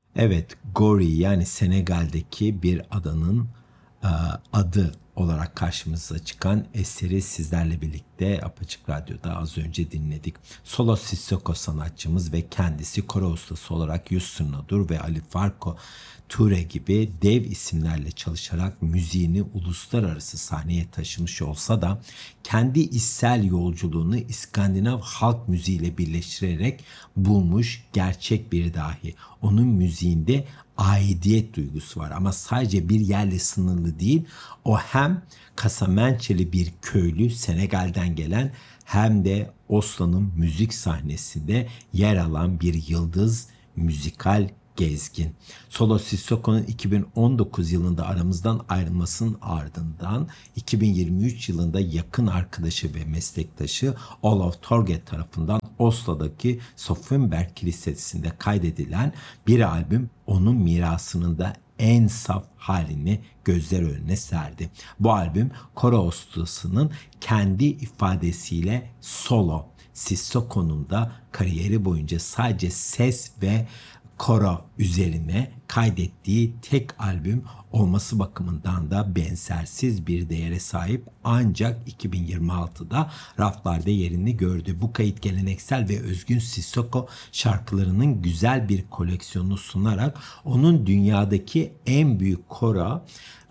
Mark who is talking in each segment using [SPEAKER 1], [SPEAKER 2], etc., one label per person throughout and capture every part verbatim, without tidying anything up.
[SPEAKER 1] Evet, Gori yani Senegal'deki bir adanın e, adı olarak karşımıza çıkan eseri sizlerle birlikte Apaçık Radyo'da az önce dinledik. Solo Sissoko sanatçımız ve kendisi koro ustası olarak Youssou N'Dour ve Ali Farko Touré gibi dev isimlerle çalışarak müziğini uluslararası sahneye taşımış olsa da kendi içsel yolculuğunu İskandinav halk müziğiyle birleştirerek bulmuş gerçek bir dahi. Onun müziğinde aidiyet duygusu var ama sadece bir yerle sınırlı değil. O hem Kasamençeli bir köylü Senegal'den gelen hem de Oslo'nun müzik sahnesinde yer alan bir yıldız müzikal gezgin. Solo Sissoko'nun iki bin on dokuz yılında aramızdan ayrılmasının ardından iki bin yirmi üç yılında yakın arkadaşı ve meslektaşı Olav Torget tarafından Oslo'daki Sofenberg Kilisesi'nde kaydedilen bir albüm onun mirasının da en saf halini gözler önüne serdi. Bu albüm koro ustasının kendi ifadesiyle solo, Sissoko'nun da kariyeri boyunca sadece ses ve koro üzerine kaydettiği tek albüm olması bakımından da benzersiz bir değere sahip, ancak iki bin yirmi altıda raflarda yerini gördü. Bu kayıt geleneksel ve özgün Sissoko şarkılarının güzel bir koleksiyonunu sunarak onun dünyadaki en büyük koro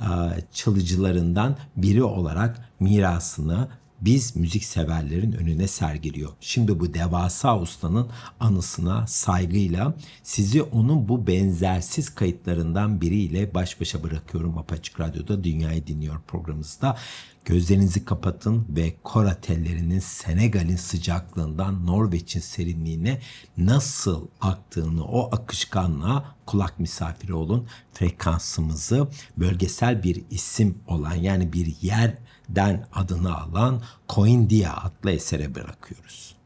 [SPEAKER 1] çalıcılarından biri olarak mirasını biz müzik severlerin önüne sergiliyor. Şimdi bu devasa ustanın anısına saygıyla sizi onun bu benzersiz kayıtlarından biriyle baş başa bırakıyorum. Apaçık Radyo'da Dünyayı Dinliyor programımızda. Gözlerinizi kapatın ve kora tellerinin Senegal'in sıcaklığından Norveç'in serinliğine nasıl aktığını, o akışkanlığa kulak misafiri olun. Frekansımızı bölgesel bir isim olan, yani bir yerden adını alan Koindia adlı esere bırakıyoruz.